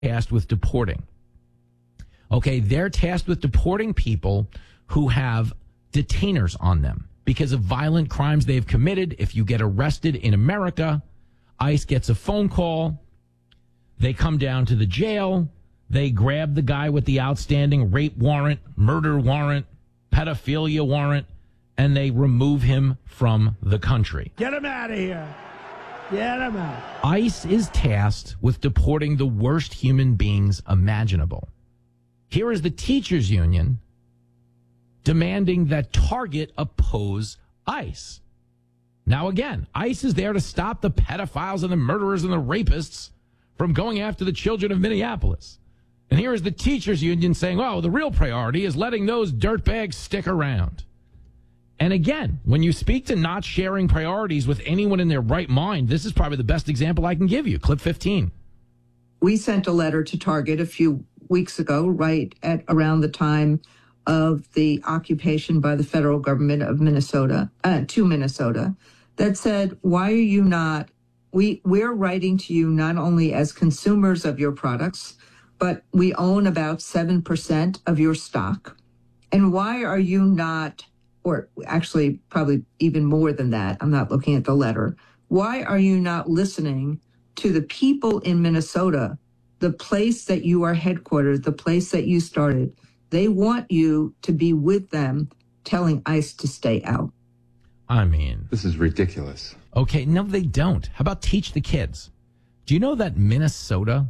tasked with deporting. Okay, they're tasked with deporting people who have detainers on them because of violent crimes they've committed. If you get arrested in America, ICE gets a phone call. They come down to the jail. They grab the guy with the outstanding rape warrant, murder warrant, pedophilia warrant, and they remove him from the country. Get him out of here. Get him out. ICE is tasked with deporting the worst human beings imaginable. Here is the teachers union demanding that Target oppose ICE. Now, again, ICE is there to stop the pedophiles and the murderers and the rapists from going after the children of Minneapolis. And here is the teachers union saying, well, the real priority is letting those dirtbags stick around. And again, when you speak to not sharing priorities with anyone in their right mind, this is probably the best example I can give you. Clip 15. We sent a letter to Target a few weeks ago, right at around the time of the occupation by the federal government of Minnesota, to Minnesota, that said, why are you not, we're writing to you not only as consumers of your products, but we own about 7% of your stock. And why are you not, or actually probably even more than that, I'm not looking at the letter, why are you not listening to the people in Minnesota, the place that you are headquartered, the place that you started? They want you to be with them, telling ICE to stay out. I mean, this is ridiculous. Okay, no, they don't. How about teach the kids? Do you know that Minnesota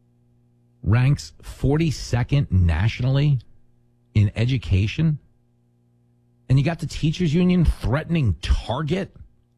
ranks 42nd nationally in education? And you got the teachers union threatening Target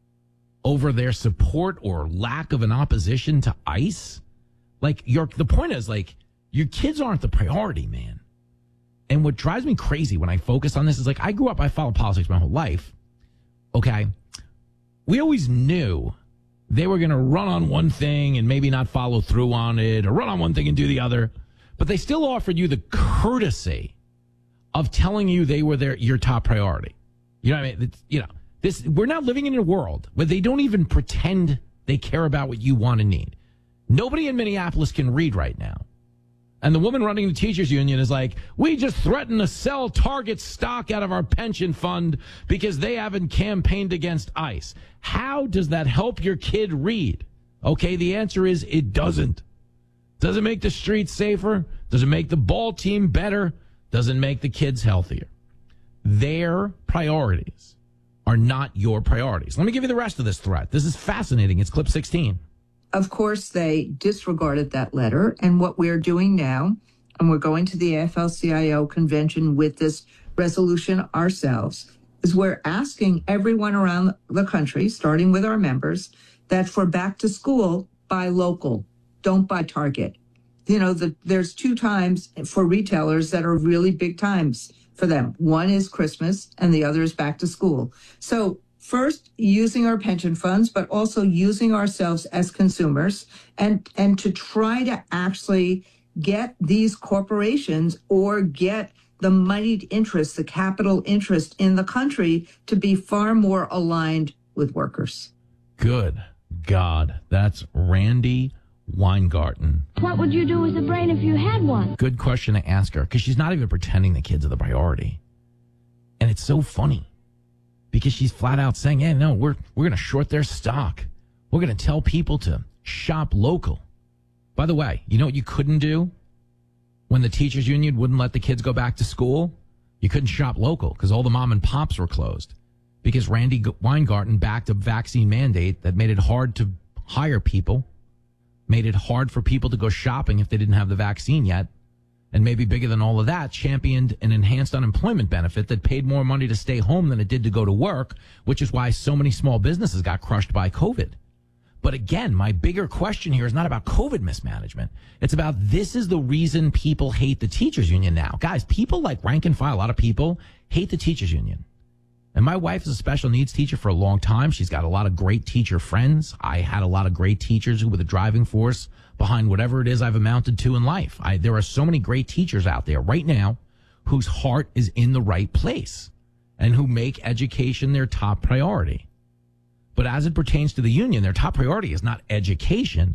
over their support or lack of an opposition to ICE? Like, the point is, like, your kids aren't the priority, man. And what drives me crazy when I focus on this is, like, I followed politics my whole life. Okay. We always knew they were going to run on one thing and maybe not follow through on it, or run on one thing and do the other. But they still offered you the courtesy of telling you they were your top priority. You know what I mean? We're not living in a world where they don't even pretend they care about what you want and need. Nobody in Minneapolis can read right now. And the woman running the teachers union is like, we just threatened to sell Target stock out of our pension fund because they haven't campaigned against ICE. How does that help your kid read? Okay, the answer is it doesn't. Does it make the streets safer? Does it make the ball team better? Does it make the kids healthier? Their priorities are not your priorities. Let me give you the rest of this threat. This is fascinating. It's clip 16. Of course, they disregarded that letter. And what we're doing now, and we're going to the AFL-CIO convention with this resolution ourselves, is we're asking everyone around the country, starting with our members, that for back to school, buy local, don't buy Target. You know, there's 2 times for retailers that are really big times for them. One is Christmas and the other is back to school. So first, using our pension funds, but also using ourselves as consumers and to try to actually get these corporations or get the moneyed interest, the capital interest in the country to be far more aligned with workers. Good God. That's Randi Weingarten. What would you do with a brain if you had one? Good question to ask her, because she's not even pretending the kids are the priority. And it's so funny. Because she's flat out saying, yeah, no, we're going to short their stock. We're going to tell people to shop local. By the way, you know what you couldn't do when the teachers union wouldn't let the kids go back to school? You couldn't shop local because all the mom and pops were closed. Because Randi Weingarten backed a vaccine mandate that made it hard to hire people, made it hard for people to go shopping if they didn't have the vaccine yet. And maybe bigger than all of that, championed an enhanced unemployment benefit that paid more money to stay home than it did to go to work, which is why so many small businesses got crushed by COVID. But again, my bigger question here is not about COVID mismanagement. It's about this is the reason people hate the teachers union now. Guys, people like rank and file, a lot of people hate the teachers union. And my wife is a special needs teacher for a long time. She's got a lot of great teacher friends. I had a lot of great teachers who were the driving force behind whatever it is I've amounted to in life. There are so many great teachers out there right now whose heart is in the right place and who make education their top priority. But as it pertains to the union, their top priority is not education.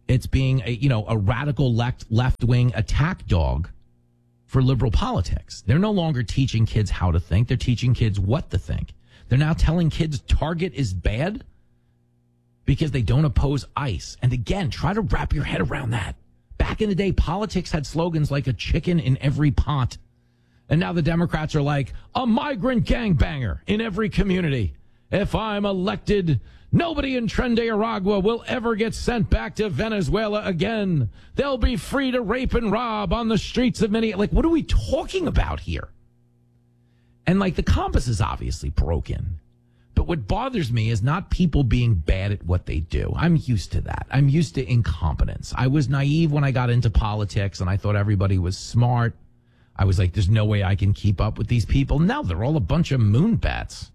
It's being a radical left-wing attack dog for liberal politics. They're no longer teaching kids how to think. They're teaching kids what to think. They're now telling kids Target is bad because they don't oppose ICE. And again, try to wrap your head around that. Back in the day, politics had slogans like a chicken in every pot. And now the Democrats are like, a migrant gangbanger in every community. If I'm elected, nobody in Trinidad will ever get sent back to Venezuela again. They'll be free to rape and rob on the streets of Minneapolis. Like, what are we talking about here? And like, the compass is obviously broken. But what bothers me is not people being bad at what they do. I'm used to that. I'm used to incompetence. I was naive when I got into politics and I thought everybody was smart. I was like, there's no way I can keep up with these people. Now they're all a bunch of moonbats.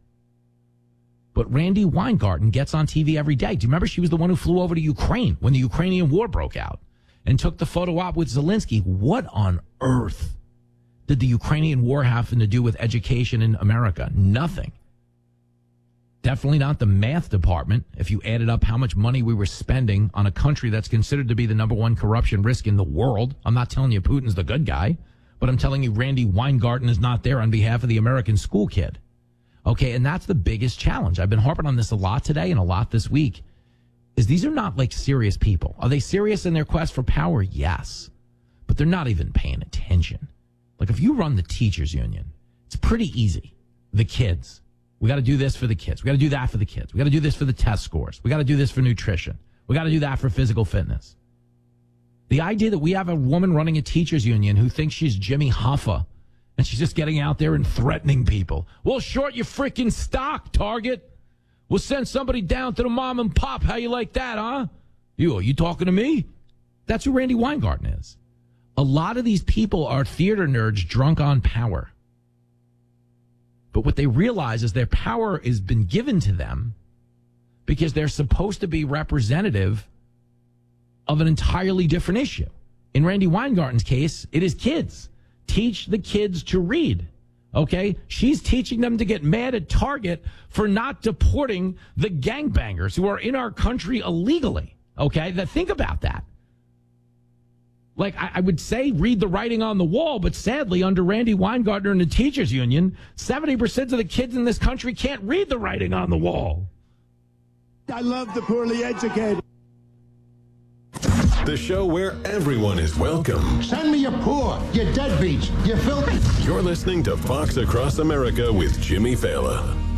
But Randi Weingarten gets on TV every day. Do you remember she was the one who flew over to Ukraine when the Ukrainian war broke out and took the photo op with Zelensky? What on earth did the Ukrainian war have to do with education in America? Nothing. Definitely not the math department. If you added up how much money we were spending on a country that's considered to be the number one corruption risk in the world. I'm not telling you Putin's the good guy, but I'm telling you Randi Weingarten is not there on behalf of the American school kid. Okay, and that's the biggest challenge. I've been harping on this a lot today and a lot this week, is these are not like serious people. Are they serious in their quest for power? Yes. But they're not even paying attention. Like if you run the teachers union, it's pretty easy. The kids. We got to do this for the kids. We got to do that for the kids. We got to do this for the test scores. We got to do this for nutrition. We got to do that for physical fitness. The idea that we have a woman running a teachers union who thinks she's Jimmy Hoffa and she's just getting out there and threatening people. We'll short your freaking stock, Target. We'll send somebody down to the mom and pop. How you like that, huh? You talking to me? That's who Randi Weingarten is. A lot of these people are theater nerds drunk on power. But what they realize is their power has been given to them because they're supposed to be representative of an entirely different issue. In Randi Weingarten's case, it is kids. Teach the kids to read. Okay? She's teaching them to get mad at Target for not deporting the gangbangers who are in our country illegally. Okay? Now think about that. Like, I would say read the writing on the wall, but sadly, under Randi Weingarten and the teachers union, 70% of the kids in this country can't read the writing on the wall. I love the poorly educated. The show where everyone is welcome. Send me your poor, your deadbeats, your filthy. You're listening to Fox Across America with Jimmy Fallon.